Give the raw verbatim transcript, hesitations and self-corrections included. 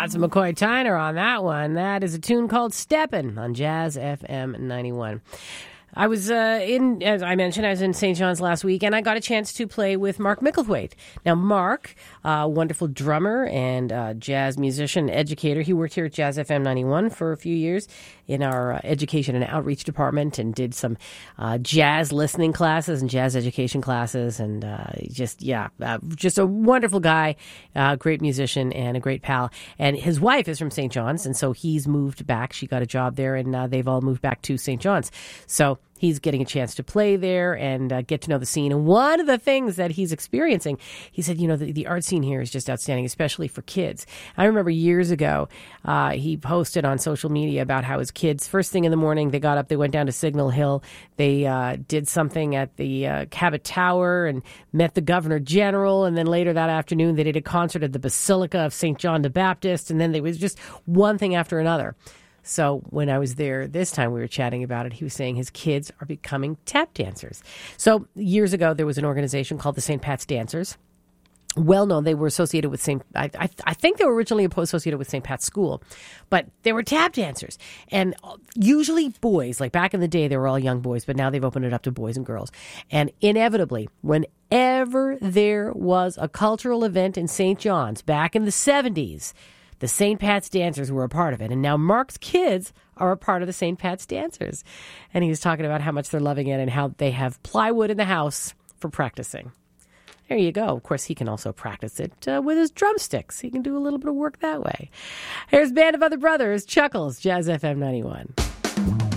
Lots of McCoy Tyner on that one. That is a tune called Steppin' on Jazz F M ninety-one. I was uh, in, as I mentioned, I was in Saint John's last week, and I got a chance to play with Mark Micklethwaite. Now, Mark, a uh, wonderful drummer and uh, jazz musician, educator. He worked here at Jazz F M ninety-one for a few years in our uh, education and outreach department, and did some uh, jazz listening classes and jazz education classes, and uh, just, yeah, uh, just a wonderful guy, uh, great musician, and a great pal. And his wife is from Saint John's, and so he's moved back. She got a job there, and uh, they've all moved back to Saint John's. So he's getting a chance to play there and uh, get to know the scene. And one of the things that he's experiencing, he said, you know, the, the art scene here is just outstanding, especially for kids. I remember years ago, uh, he posted on social media about how his kids, first thing in the morning, they got up, they went down to Signal Hill, they uh, did something at the uh, Cabot Tower and met the Governor General, and then later that afternoon they did a concert at the Basilica of Saint John the Baptist, and then there was just one thing after another. So when I was there this time, we were chatting about it. He was saying his kids are becoming tap dancers. So years ago, there was an organization called the Saint Pat's Dancers. Well known, they were associated with Saint I, I, I think they were originally associated with Saint Pat's School, but they were tap dancers. And usually boys, like back in the day, they were all young boys, but now they've opened it up to boys and girls. And inevitably, whenever there was a cultural event in Saint John's back in the seventies, the Saint Pat's Dancers were a part of it. And now Mark's kids are a part of the Saint Pat's Dancers. And he was talking about how much they're loving it and how they have plywood in the house for practicing. There you go. Of course, he can also practice it uh, with his drumsticks. He can do a little bit of work that way. Here's Band of Other Brothers, Chuckles, Jazz F M ninety-one.